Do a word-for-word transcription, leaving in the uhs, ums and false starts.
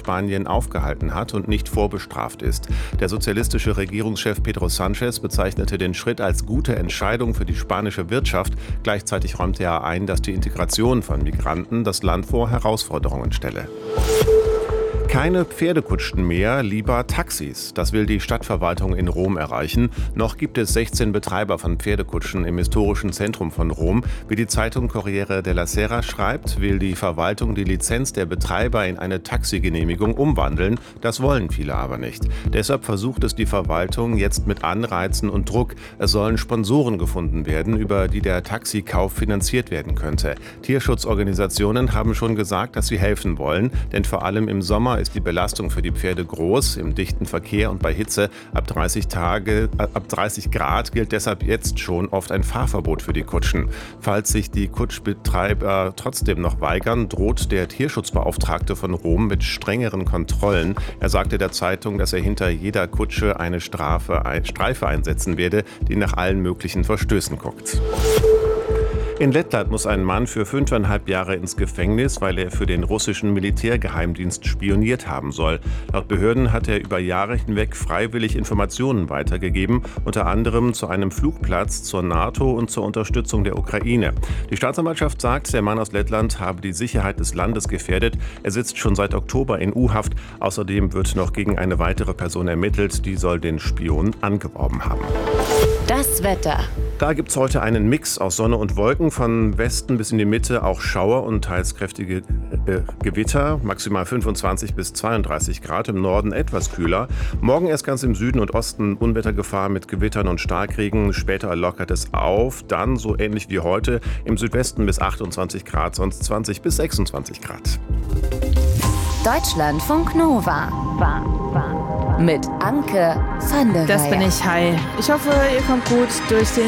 Spanien aufgehalten hat und nicht vorbestraft ist. Der sozialistische Regierungschef Pedro Sánchez bezeichnete den Schritt als gute Entscheidung für die spanische Wirtschaft. Gleichzeitig räumte er ein, dass die Integration von Migranten das Land vor Herausforderungen stelle. Keine Pferdekutschen mehr, lieber Taxis. Das will die Stadtverwaltung in Rom erreichen. Noch gibt es sechzehn Betreiber von Pferdekutschen im historischen Zentrum von Rom. Wie die Zeitung Corriere della Sera schreibt, will die Verwaltung die Lizenz der Betreiber in eine Taxigenehmigung umwandeln. Das wollen viele aber nicht. Deshalb versucht es die Verwaltung jetzt mit Anreizen und Druck. Es sollen Sponsoren gefunden werden, über die der Taxikauf finanziert werden könnte. Tierschutzorganisationen haben schon gesagt, dass sie helfen wollen, denn vor allem im Sommer ist die Belastung für die Pferde groß. Im dichten Verkehr und bei Hitze ab dreißig Tage, äh, ab dreißig Grad gilt deshalb jetzt schon oft ein Fahrverbot für die Kutschen. Falls sich die Kutschbetreiber trotzdem noch weigern, droht der Tierschutzbeauftragte von Rom mit strengeren Kontrollen. Er sagte der Zeitung, dass er hinter jeder Kutsche eine Strafe, eine Streife einsetzen werde, die nach allen möglichen Verstößen guckt. In Lettland muss ein Mann für fünfeinhalb Jahre ins Gefängnis, weil er für den russischen Militärgeheimdienst spioniert haben soll. Laut Behörden hat er über Jahre hinweg freiwillig Informationen weitergegeben, unter anderem zu einem Flugplatz, zur NATO und zur Unterstützung der Ukraine. Die Staatsanwaltschaft sagt, der Mann aus Lettland habe die Sicherheit des Landes gefährdet. Er sitzt schon seit Oktober in U-Haft. Außerdem wird noch gegen eine weitere Person ermittelt, die soll den Spion angeworben haben. Das Wetter. Da gibt es heute einen Mix aus Sonne und Wolken. Von Westen bis in die Mitte auch Schauer und teils kräftige äh, Gewitter. Maximal fünfundzwanzig bis zweiunddreißig Grad. Im Norden etwas kühler. Morgen erst ganz im Süden und Osten Unwettergefahr mit Gewittern und Starkregen. Später lockert es auf. Dann so ähnlich wie heute. Im Südwesten bis achtundzwanzig Grad, sonst zwanzig bis sechsundzwanzig Grad. Deutschlandfunk Nova. Mit Anke van der Weyer. Das bin ich, hi. Ich hoffe, ihr kommt gut durch den